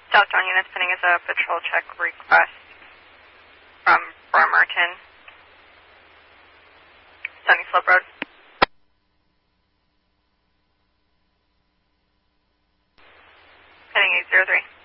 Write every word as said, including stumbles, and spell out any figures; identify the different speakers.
Speaker 1: Southbound units pending is a patrol check request from Bremerton, Sunny Slope Road. Heading eight zero three.